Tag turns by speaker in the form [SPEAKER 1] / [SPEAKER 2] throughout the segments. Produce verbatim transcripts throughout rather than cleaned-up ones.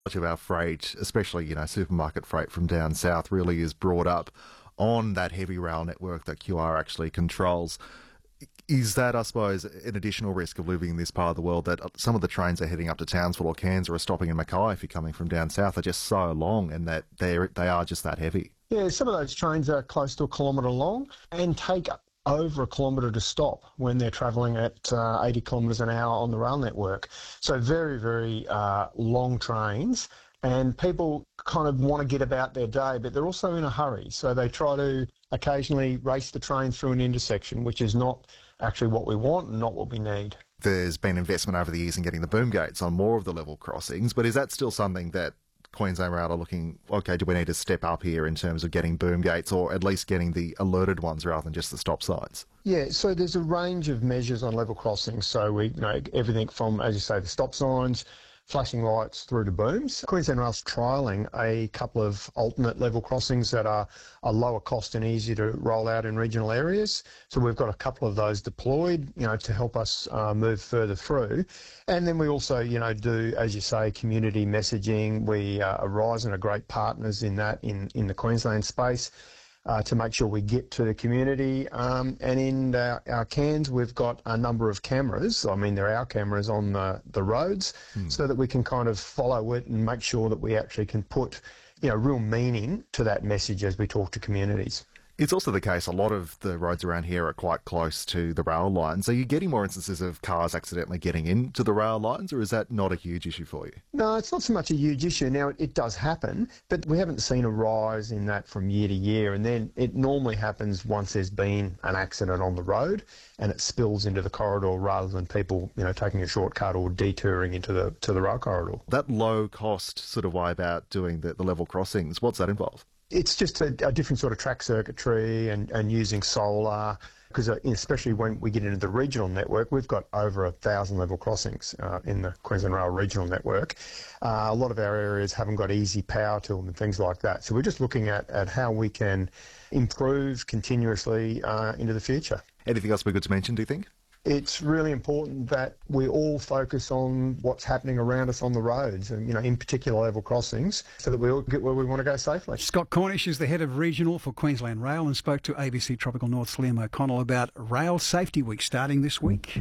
[SPEAKER 1] Much of our freight, especially, you know, supermarket freight from down south, really is brought up on that heavy rail network that Q R actually controls. Is that, I suppose, an additional risk of living in this part of the world, that some of the trains are heading up to Townsville or Cairns or are stopping in Mackay if you're coming from down south are just so long, and that they they are just that heavy?
[SPEAKER 2] Yeah, some of those trains are close to a kilometre long and take over a kilometre to stop when they're travelling at uh, eighty kilometres an hour on the rail network. So very, very uh, long trains, and people kind of want to get about their day, but they're also in a hurry. So they try to occasionally race the train through an intersection, which is not actually what we want and not what we need.
[SPEAKER 1] There's been investment over the years in getting the boom gates on more of the level crossings, but is that still something that Queensland Rail are looking, okay, do we need to step up here in terms of getting boom gates, or at least getting the alerted ones rather than just the stop signs?
[SPEAKER 2] Yeah, so there's a range of measures on level crossings. So we, you know, everything from, as you say, the stop signs, flashing lights through to booms. Queensland Rail's trialling a couple of alternate level crossings that are, are lower cost and easier to roll out in regional areas. So we've got a couple of those deployed, you know, to help us uh, move further through. And then we also, you know, do, as you say, community messaging. We uh, Aurizon are great partners in that, in, in the Queensland space. Uh, to make sure we get to the community. Um, and in our, our Cairns, we've got a number of cameras. I mean, they're our cameras on the, the roads, mm. so that we can kind of follow it and make sure that we actually can put, you know, real meaning to that message as we talk to communities.
[SPEAKER 1] It's also the case a lot of the roads around here are quite close to the rail lines. Are you getting more instances of cars accidentally getting into the rail lines, or is that not a huge issue for you?
[SPEAKER 2] No, it's not so much a huge issue. Now, it, it does happen, but we haven't seen a rise in that from year to year. And then it normally happens once there's been an accident on the road and it spills into the corridor rather than people, you know, taking a shortcut or detouring into the to the rail corridor.
[SPEAKER 1] That low-cost sort of way about doing the, the level crossings, what's that involve?
[SPEAKER 2] It's just a, a different sort of track circuitry and, and using solar, because especially when we get into the regional network, we've got over a thousand level crossings uh, in the Queensland Rail regional network. Uh, a lot of our areas haven't got easy power to them and things like that. So we're just looking at, at how we can improve continuously uh, into the future.
[SPEAKER 1] Anything else we're good to mention, do you think?
[SPEAKER 2] It's really important that we all focus on what's happening around us on the roads, and, you know, in particular level crossings, so that we all get where we want to go safely.
[SPEAKER 3] Scott Cornish is the head of regional for Queensland Rail and spoke to A B C Tropical North's Liam O'Connell about Rail Safety Week starting this week.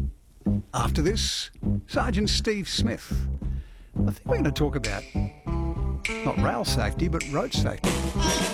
[SPEAKER 3] After this, Sergeant Steve Smith. I think we're going to talk about not rail safety, but road safety.